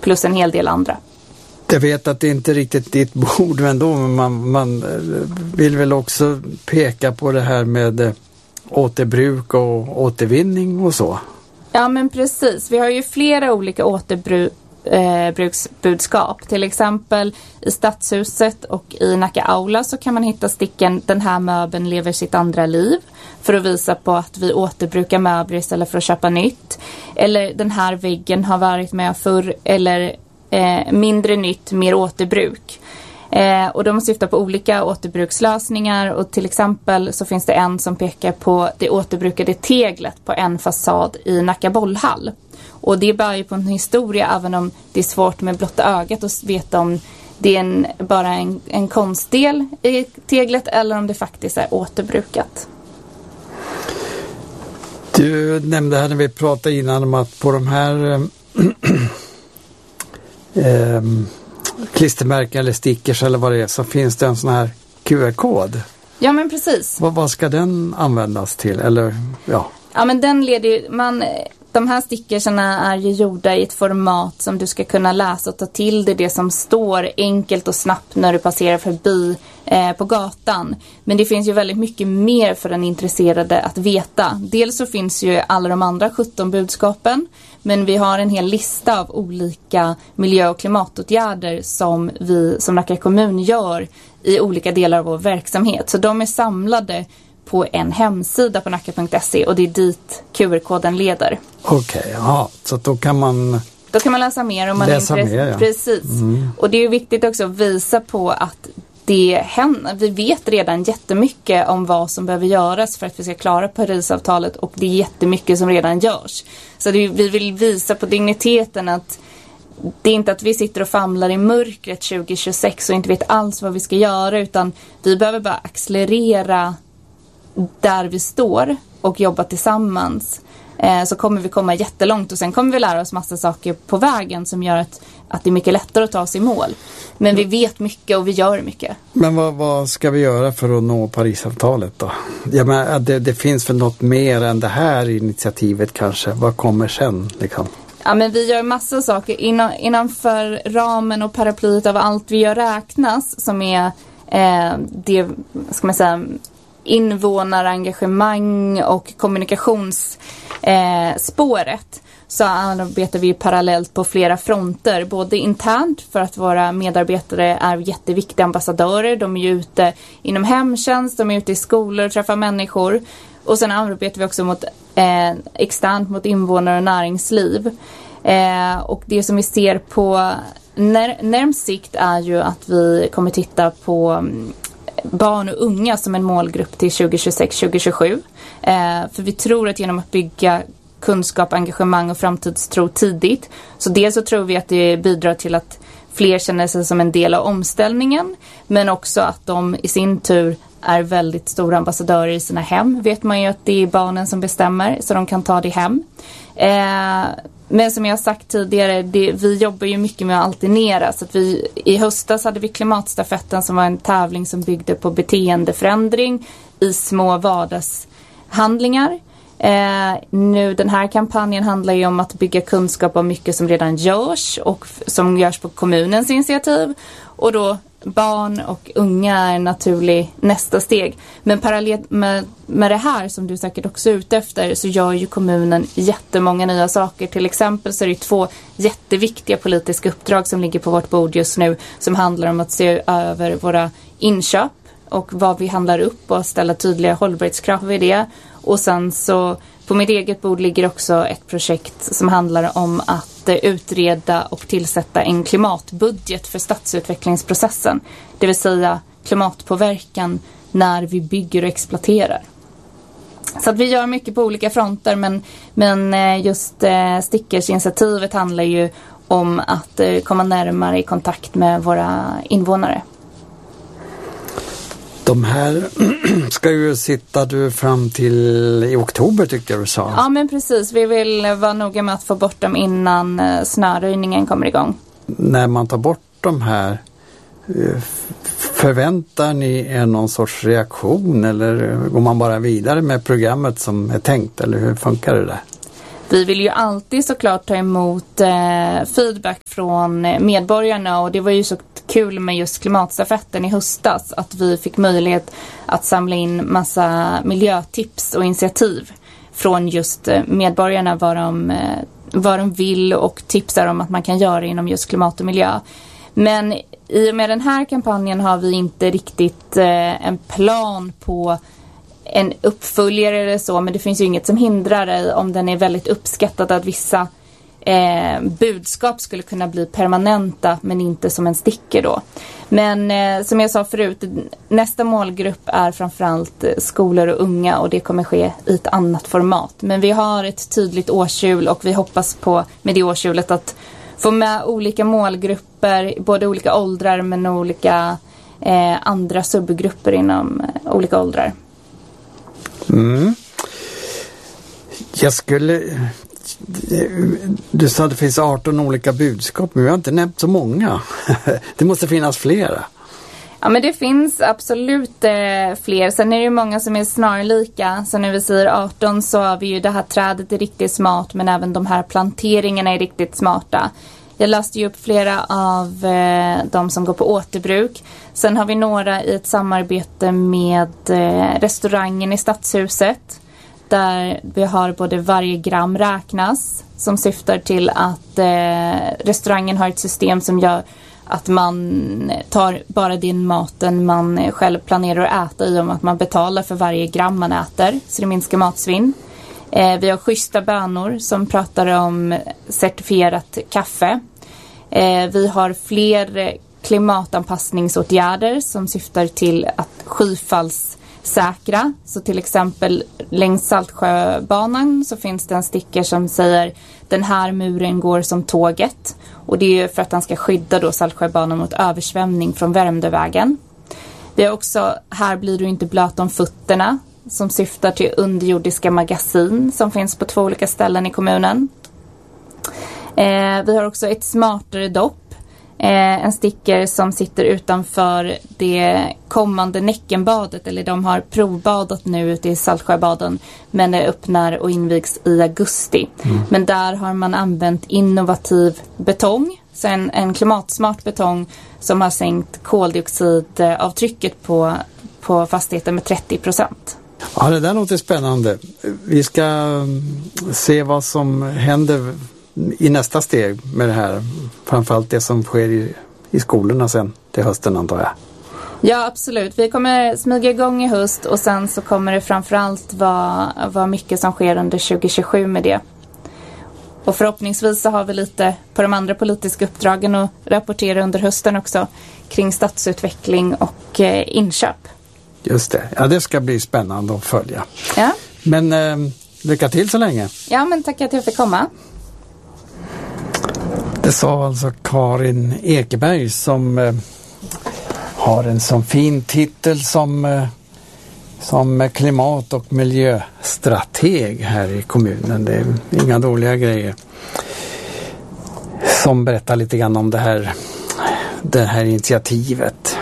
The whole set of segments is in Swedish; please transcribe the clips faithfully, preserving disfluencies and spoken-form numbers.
plus en hel del andra. Jag vet att det inte är riktigt ditt bord, men då man, man vill väl också peka på det här med återbruk och återvinning och så. Ja, men precis. Vi har ju flera olika återbruksbudskap. Till exempel i Stadshuset och i Nacka Aula så kan man hitta sticken "Den här möbeln lever sitt andra liv", för att visa på att vi återbrukar möbler istället för att köpa nytt. Eller "Den här väggen har varit med förr", eller eh, "Mindre nytt, mer återbruk". Eh, och de syftar på olika återbrukslösningar, och till exempel så finns det en som pekar på det återbrukade teglet på en fasad i Nacka bollhall. Och det bär ju på en historia, även om det är svårt med blotta ögat att veta om det är en, bara en, en konstdel i teglet eller om det faktiskt är återbrukat. Du nämnde här när vi pratade innan om att på de här äh, äh, klistermärken eller stickers eller vad det är, så finns det en sån här Q R-kod. Ja, men precis. Vad, vad ska den användas till? Eller, ja. Ja, men den leder ju, man, de här stickersarna är ju gjorda i ett format som du ska kunna läsa och ta till dig det som står enkelt och snabbt när du passerar förbi eh, på gatan. Men det finns ju väldigt mycket mer för den intresserade att veta. Dels så finns ju alla de andra sjutton budskapen, men vi har en hel lista av olika miljö- och klimatåtgärder som vi som Nacka kommun gör i olika delar av vår verksamhet. Så de är samlade på en hemsida på nacka punkt se, och det är dit Q R-koden leder. Okej, okay, ja. Så då kan man... Då kan man läsa mer om man läsa är intresserad. Mer, ja. Precis. Mm. Och det är ju viktigt också att visa på att det händer. Vi vet redan jättemycket om vad som behöver göras för att vi ska klara Parisavtalet, och det är jättemycket som redan görs. Så det är, vi vill visa på digniteten att det är inte att vi sitter och famlar i mörkret tjugo tjugosex och inte vet alls vad vi ska göra, utan vi behöver bara accelerera där vi står och jobba tillsammans. Eh, så kommer vi komma jättelångt, och sen kommer vi lära oss massa saker på vägen som gör att, att det är mycket lättare att ta oss i mål. Men vi vet mycket och vi gör mycket. Men vad, vad ska vi göra för att nå Parisavtalet då? Ja, men det, det finns väl något mer än det här initiativet kanske? Vad kommer sen liksom? Ja, men vi gör massa saker inom, innanför ramen och paraplyet av allt vi gör räknas, som är eh, det, ska man säga, invånarengagemang och kommunikationsspåret. Eh, så arbetar vi parallellt på flera fronter, både internt för att våra medarbetare är jätteviktiga ambassadörer. De är ju ute inom hemtjänst, de är ute i skolor och träffar människor. Och sen arbetar vi också mot, eh, externt mot invånare och näringsliv. Eh, och det som vi ser på när, närmst sikt är ju att vi kommer titta på um, barn och unga som en målgrupp till tjugo tjugosex tjugo tjugosju. Eh, för vi tror att genom att bygga kunskap, engagemang och framtidstro tidigt, så dels så tror vi att det bidrar till att fler känner sig som en del av omställningen, men också att de i sin tur är väldigt stora ambassadörer i sina hem. Vet man ju att det är barnen som bestämmer, så de kan ta det hem. Eh, men som jag sagt tidigare, det, vi jobbar ju mycket med att alternera. Så att vi, i höstas hade vi klimatstafetten som var en tävling som byggde på beteendeförändring i små vardagshandlingar. Eh, nu den här kampanjen handlar ju om att bygga kunskap om mycket som redan görs och f- som görs på kommunens initiativ, och då barn och unga är en naturlig nästa steg. Men parallellt med, med det här som du säkert också är ute efter, så gör ju kommunen jättemånga nya saker. Till exempel så är det två jätteviktiga politiska uppdrag som ligger på vårt bord just nu, som handlar om att se över våra inköp och vad vi handlar upp och ställa tydliga hållbarhetskrav vid det. Och sen så på mitt eget bord ligger också ett projekt som handlar om att utreda och tillsätta en klimatbudget för stadsutvecklingsprocessen. Det vill säga klimatpåverkan när vi bygger och exploaterar. Så att vi gör mycket på olika fronter, men, men just stickersinitiativet handlar ju om att komma närmare i kontakt med våra invånare. De här ska ju sitta du fram till i oktober, tyckte jag du sa. Ja, men precis. Vi vill vara noga med att få bort dem innan snöröjningen kommer igång. När man tar bort de här, förväntar ni er någon sorts reaktion, eller går man bara vidare med programmet som är tänkt, eller hur funkar det där? Vi vill ju alltid såklart ta emot eh, feedback från medborgarna, och det var ju så kul med just klimatstafetten i höstas att vi fick möjlighet att samla in massa miljötips och initiativ från just medborgarna, vad de, eh, vad de vill och tipsar om att man kan göra inom just klimat och miljö. Men i och med den här kampanjen har vi inte riktigt eh, en plan på en uppföljare eller så, men det finns ju inget som hindrar dig om den är väldigt uppskattad att vissa eh, budskap skulle kunna bli permanenta men inte som en sticker då. Men eh, som jag sa förut, nästa målgrupp är framförallt skolor och unga, och det kommer ske i ett annat format. Men vi har ett tydligt årshjul och vi hoppas på med det årshjulet att få med olika målgrupper, både olika åldrar men olika eh, andra subgrupper inom eh, olika åldrar. Mm. Jag skulle... Du sa att det finns arton olika budskap, men vi har inte nämnt så många. Det måste finnas flera. Ja, men det finns absolut eh, fler. Sen är det ju många som är snarlika. Så när vi säger arton så har vi ju det här trädet är riktigt smart, men även de här planteringarna är riktigt smarta. Jag läste ju upp flera av eh, de som går på återbruk. Sen har vi några i ett samarbete med eh, restaurangen i Stadshuset. Där vi har både varje gram räknas, som syftar till att eh, restaurangen har ett system som gör att man tar bara den maten man själv planerar att äta i, om att man betalar för varje gram man äter. Så det minskar matsvinn. Eh, vi har schyssta bönor som pratar om certifierat kaffe. Eh, vi har fler klimatanpassningsåtgärder som syftar till att skyfallssäkra. Så till exempel längs Saltsjöbanan så finns det en sticker som säger den här muren går som tåget. Och det är för att den ska skydda då Saltsjöbanan mot översvämning från Värmdövägen. Vi har också här blir du inte blöt om fötterna, som syftar till underjordiska magasin som finns på två olika ställen i kommunen. Eh, vi har också ett smartare dopp. Eh, en sticker som sitter utanför det kommande Näckenbadet, eller de har provbadat nu ute i Saltsjöbaden, men det öppnar och invigs i augusti. Mm. Men där har man använt innovativ betong, så en, en klimatsmart betong som har sänkt koldioxidavtrycket på, på fastigheten med trettio procent. Ja, det där låter spännande. Vi ska se vad som händer i nästa steg med det här. Framförallt det som sker i, i skolorna sen till hösten, antar jag. Ja, absolut. Vi kommer smyga igång i höst, och sen så kommer det framförallt vara, vara mycket som sker under tjugo tjugosju med det. Och förhoppningsvis så har vi lite på de andra politiska uppdragen att rapportera under hösten också kring stadsutveckling och eh, inköp. Just det. Ja, det ska bli spännande att följa. Ja. Men eh, lycka till så länge. Ja, men tack att jag fick komma. Det sa alltså Karin Ekeberg som eh, har en sån fin titel som, eh, som klimat- och miljöstrateg här i kommunen. Det är inga dåliga grejer. Som berättar lite grann om det här, det här initiativet.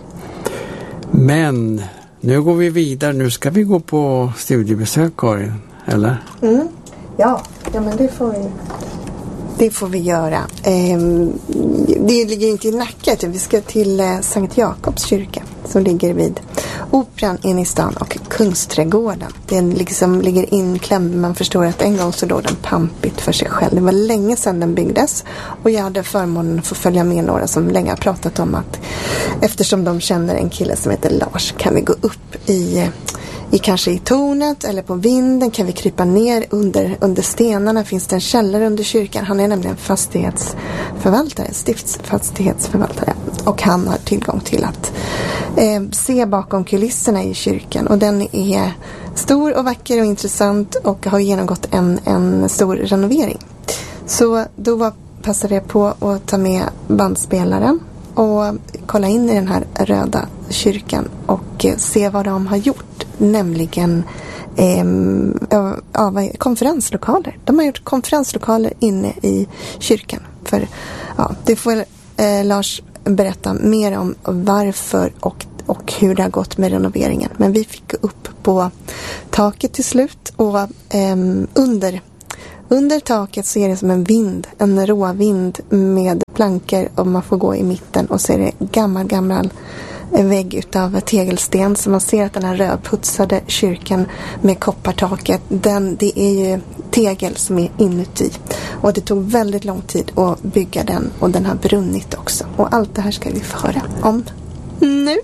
Men nu går vi vidare. Nu ska vi gå på studiebesök, Karin, eller? Mm. Ja, ja, men det får vi. Det får vi göra. Ehm, det ligger inte i Nacka, vi ska till eh, Sankt Jakobs kyrka som ligger vid Operan inne i stan och Kungsträdgården. Den liksom ligger inklämd. Man förstår att en gång så låg den pampigt för sig själv. Det var länge sedan den byggdes, och jag hade förmånen att få följa med några som länge har pratat om att eftersom de känner en kille som heter Lars, kan vi gå upp i I kanske i tornet eller på vinden, kan vi krypa ner under, under stenarna. Finns det en källare under kyrkan? Han är nämligen fastighetsförvaltare, stiftsfastighetsförvaltare. Och han har tillgång till att eh, se bakom kulisserna i kyrkan. Och den är stor och vacker och intressant och har genomgått en, en stor renovering. Så då var, passade jag på att ta med bandspelaren och kolla in i den här röda kyrkan och se vad de har gjort. Nämligen eh, ja, konferenslokaler. De har gjort konferenslokaler inne i kyrkan. För, ja, det får eh, Lars berätta mer om varför och, och hur det har gått med renoveringen. Men vi fick upp på taket till slut, och eh, under Under taket så är det som en vind, en råvind med plankor och man får gå i mitten och så är det gammal, gammal vägg utav tegelsten. Så man ser att den här rödputsade kyrkan med koppartaket, den, det är ju tegel som är inuti. Och det tog väldigt lång tid att bygga den och den har brunnit också. Och allt det här ska vi få höra om nu.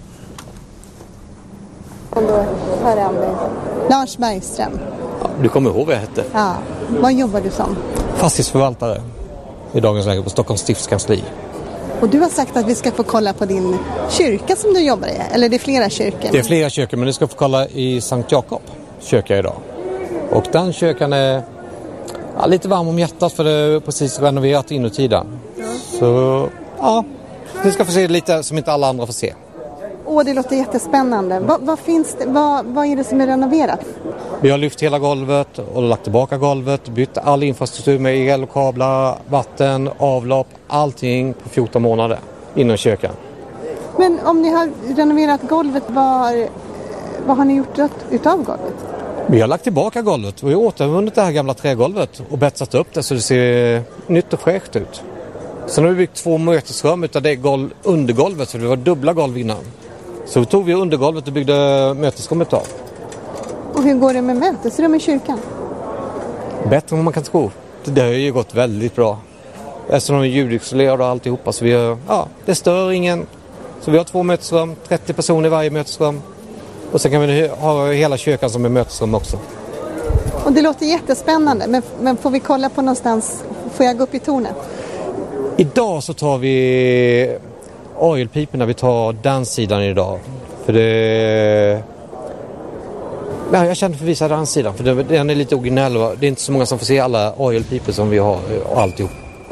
Och då hör jag dig. Lars Bergström. Ja, du kommer ihåg vad jag hette? Ja. Vad jobbar du som? Fastighetsförvaltare i dagens läge på Stockholms stiftskansli. Och du har sagt att vi ska få kolla på din kyrka som du jobbar i. Eller det är flera kyrkor? Det är flera kyrkor, men du ska få kolla i Sankt Jakob kyrka idag. Och den kyrkan är ja, lite varm om hjärtat för det är precis renoverat inuti den. Så ja, du ska få se lite som inte alla andra får se. Åh, det låter jättespännande. Vad, vad finns det, vad, vad är det som är renoverat? Vi har lyft hela golvet och lagt tillbaka golvet, bytt all infrastruktur med el och kablar, vatten, avlopp, allting på fjorton månader inom kyrkan. Men om ni har renoverat golvet, vad, vad har ni gjort utav golvet? Vi har lagt tillbaka golvet och vi har återvunnit det här gamla trägolvet och betsat upp det så det ser nytt och fräscht ut. Sen har vi byggt två mötesrum utav det golv, undergolvet, för det var dubbla golv innan. Så tog vi undergolvet och byggde mötesrummet av. Och hur går det med mötesrum i kyrkan? Bättre än man kan tro. Det har ju gått väldigt bra. Eftersom de är ljudisolerade och alltihopa så vi har, ja, det stör ingen. Så vi har två mötesrum, trettio personer i varje mötesrum. Och sen kan vi ha hela kyrkan som är mötesrum också. Och det låter jättespännande, men, men får vi kolla på någonstans, får jag gå upp i tornet? Idag så tar vi orgelpiporna, vi tar den sidan idag. För det... Ja, jag känner för att visa den sidan, för den är lite originell. Det är inte så många som får se alla orgelpipor som vi har och alltihop.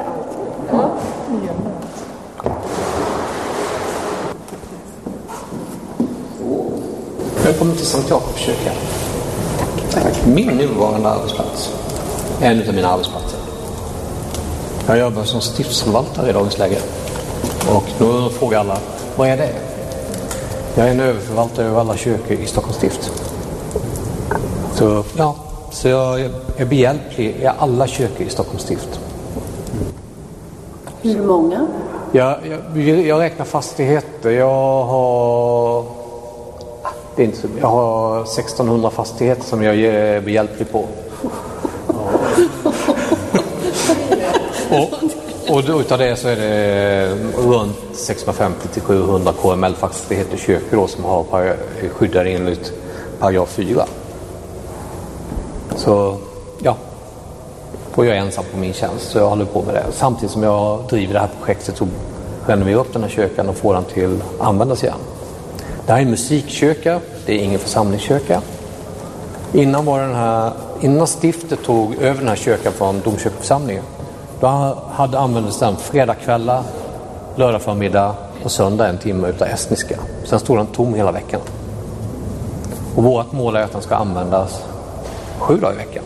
Välkommen till Sankt Jakobs kyrka. Tack. Min nuvarande arbetsplats. En av mina arbetsplatser. Jag jobbar som stiftsförvaltare i dagens läge. Och då frågar alla, vad är det? Jag är en överförvaltare över alla kyrkor i Stockholms stift. Så, ja, så jag är behjälplig i alla kyrkor i Stockholms stift. Hur många? Jag, jag, jag räknar fastigheter. Jag har... Det är inte så, jag har sextonhundra fastigheter som jag är behjälplig på. och, och då, utav det så är det runt sexhundrafemtio till sjuhundra K M L-fastigheter och kyrkor då, som har par, skyddar enligt paragraf fyra. Så ja, och jag är ensam på min tjänst så jag håller på med det. Samtidigt som jag driver det här projektet så renoverar upp den här kyrkan och får den till att användas igen. Det här är en musikkyrka, det är ingen församlingskyrka. Innan var den här, innan stiftet tog över den här kyrkan från domkyrkoförsamlingen, då hade använts den fredagkvällar, lördag förmiddag och söndag en timme utav estniska. Sen stod den tom hela veckan. Och vårt mål är att den ska användas sju dagar i veckan.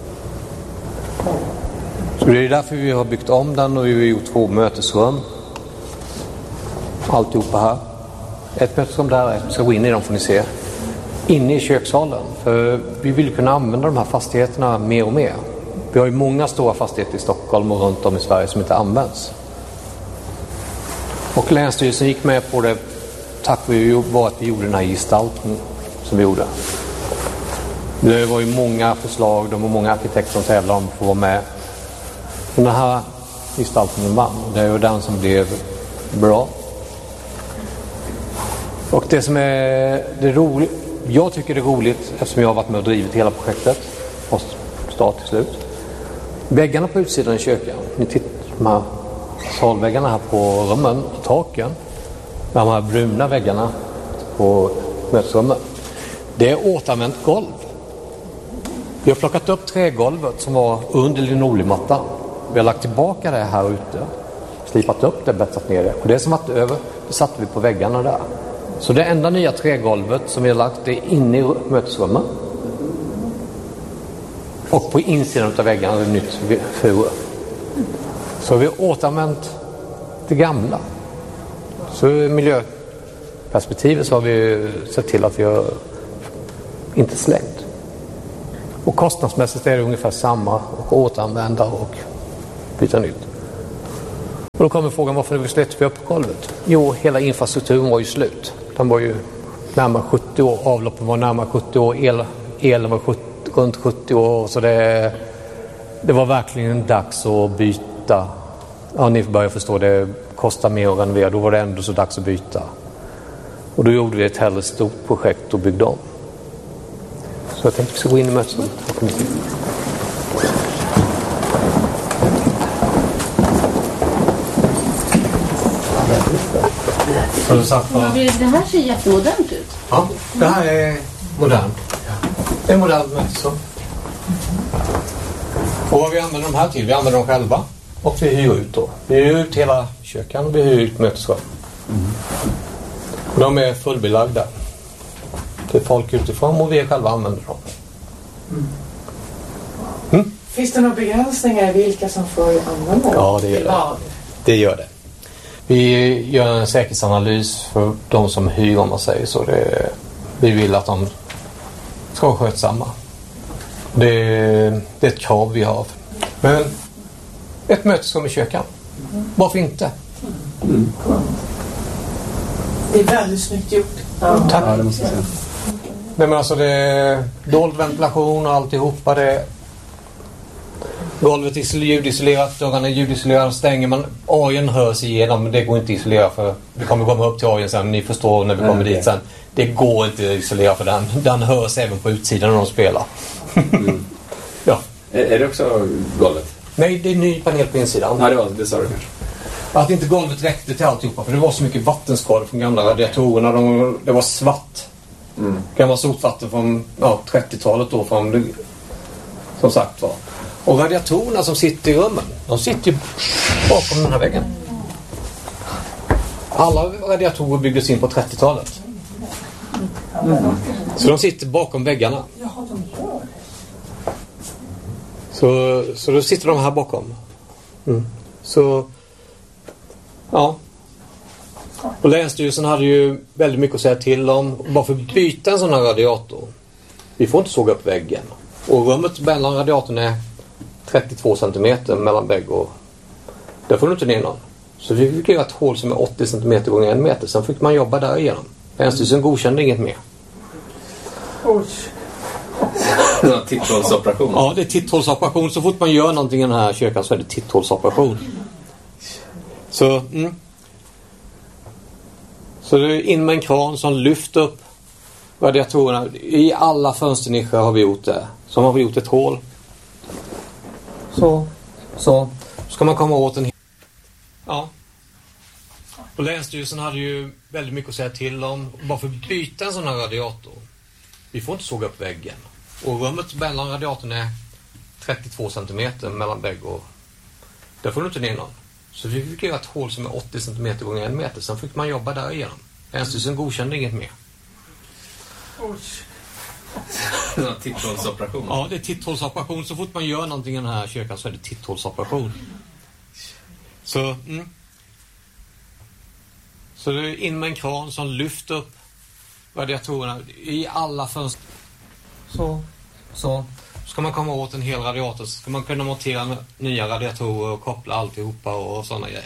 Så det är därför vi har byggt om den och vi har gjort två mötesrum. Alltihopa här. Ett mötesrum där, ett ska gå in i dem får ni se. Inne i kökssalen. För vi vill kunna använda de här fastigheterna mer och mer. Vi har ju många stora fastigheter i Stockholm och runt om i Sverige som inte används. Och Länsstyrelsen gick med på det tack vare att vi gjorde den här gestalten som vi gjorde. Det var ju många förslag, de var många arkitekter som tävlade om att få vara med. Men den här gestaltningen vann. Det är ju den som blev bra. Och det som är det roligt, jag tycker det är roligt eftersom jag har varit med och drivit hela projektet från start till slut. Väggarna på utsidan i kyrkan, ni tittar på de här salväggarna här på rummen och taken. De här bruna väggarna på mötesrummen. Det är återanvänt golv. Vi har plockat upp trägolvet som var under linoleummattan. Vi har lagt tillbaka det här ute. Slipat upp det, bättat ner det. Och det som varit över, det satte vi på väggarna där. Så det enda nya trägolvet som vi har lagt är inne i mötesrummen. Och på insidan av väggarna är det nytt furu. Så vi har återanvänt det gamla. Så i miljöperspektivet så har vi sett till att vi har inte slängt. Och kostnadsmässigt är det ungefär samma, och återanvända och byta nytt. Och då kommer frågan, varför vi släppte vi upp golvet? Jo, hela infrastrukturen var ju slut. Den var ju närmare sjuttio år, avloppen var närmare sjuttio år, el, elen var sjuttio, runt sjuttio år. Så det, det var verkligen dags att byta. Ja, ni börjar förstå, det kostar mer att renovera. Då var det ändå så dags att byta. Och då gjorde vi ett hellre stort projekt och byggde om. Så jag tänkte att vi ska gå in i mötet. Det här ser jättemodernt ut. Ja, det här är modernt. Det är modernt mötesrum. Och vad vi använder de här till? Vi använder dem själva. Och vi hyr ut då. Vi hyr ut hela köken och vi hyr ut mötesrum. Mm. De är fullbelagda. Det är folk utifrån och vi själva använder dem. Mm. Mm? Finns det några begränsningar i vilka som får använda dem? Ja, det gör det. Det gör det. Vi gör en säkerhetsanalys för de som hyr, om man säger så. Det, vi vill att de ska vara skötsamma. Det, det är ett krav vi har. Men ett mötesrum i köken. Varför inte? Mm. Det är väldigt snyggt gjort. Ja. Tack. Ja, det måste jag säga. Nej, men alltså det är dold ventilation och alltihopa. Det golvet är ljudisolerat, dörrarna är ljudisolerade, stänger man. Ajen hörs igenom, men det går inte att isolera för vi kommer komma upp till ajen sen. Ni förstår när vi kommer mm. dit sen. Det går inte att isolera för den. Den hörs även på utsidan när de spelar. Mm. Ja. Är, är det också golvet? Nej, det är ny panel på insidan. Ja, det var det, sa du kanske. Att inte golvet räckte till alltihopa, för det var så mycket vattenskador från gamla radiatorerna. De, det var svart. Mm. Gamla sotvatten från ja, trettiotalet då. Från det, som sagt var. Och radiatorerna som sitter i rummen, de sitter ju bakom den här väggen. Alla radiatorer byggdes in på trettiotalet. Mm. Så de sitter bakom väggarna. Så, så då sitter de här bakom. Mm. Så ja. Och Länsstyrelsen hade ju väldigt mycket att säga till om. Varför byta en sån här radiator? Vi får inte såga upp väggen. Och rummet mellan radiatorn är trettiotvå centimeter mellan vägg och där får du inte ner någon. Så vi fick göra ett hål som är åttio centimeter gånger en meter. Sen fick man jobba där igenom. Länsstyrelsen godkände inget mer. Oj. Det är en titthålsoperation. Ja, det är titthålsoperation. Så fort man gör någonting i den här kyrkan så är det titthålsoperation. Så, mm. Så det är in med en kran som lyfter upp radiatorerna. I alla fönsternischer har vi gjort det. Så har vi gjort ett hål. Så, så ska man komma åt en... Ja. Och Länsstyrelsen hade ju väldigt mycket att säga till om. Varför byta en sån här radiator? Vi får inte såga upp väggen. Och rummet mellan radiatorn är trettiotvå centimeter mellan vägg och där får du inte ner någon. Så vi fick göra ett hål som är åttio centimeter gånger en meter. Sen fick man jobba där igenom. Länsstyrelsen godkände inget mer. Oj. Det är en titthålsoperation. Ja, det är titthålsoperation. Så fort man gör någonting i den här kyrkan så är det titthålsoperation. Så, mm. Så det är in med en kran som lyfter upp radiatorerna i alla fönster. Så, så. Ska man komma åt en hel radiator så ska man kunna montera nya radiatorer och koppla alltihopa och sådana grejer.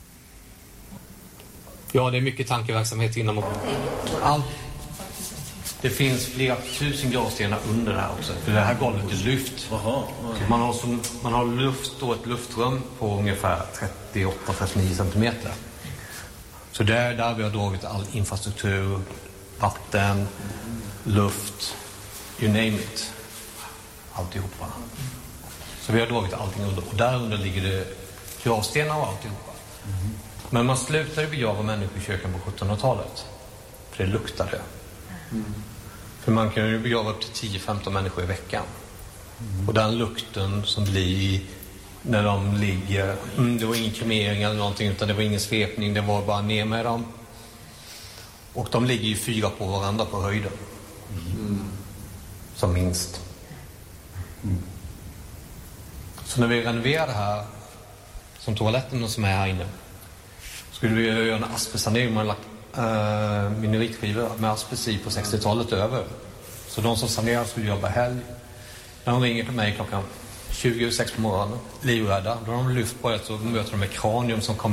Ja, det är mycket tankeverksamhet inom allt. Det finns flera tusen gravstenar under det här också. För det här golvet är lyft. Man har, som, man har luft då, ett luftrum på ungefär trettioåtta till trettionio centimeter. Så där, där vi har dragit all infrastruktur, vatten, luft, you name it. Alltihopa. Så vi har dragit allting under. Och där under ligger det gravstenar och alltihopa. Mm. Men man slutade begrava människor i kyrkan på sjuttonhundratalet. För det luktade. Mm. För man kan ju begrava upp till tio till femton människor i veckan. Mm. Och den lukten som blir när de ligger... Mm, det var ingen kremering eller någonting, utan det var ingen svepning. Det var bara ner med dem. Och de ligger ju fyra på varandra på höjden. Mm. Som minst. Mm. Så när vi renoverar det här, som toaletten som är här inne, skulle vi göra en asbestsanering. Man har lagt Uh, mineritskivor med asbest på sextiotalet över. Så de som sanerar skulle jobba helg. När de ringer till mig klockan tjugo över sex på morgonen, livrädda, då har de lyft på ett och möter de med kranium som kommer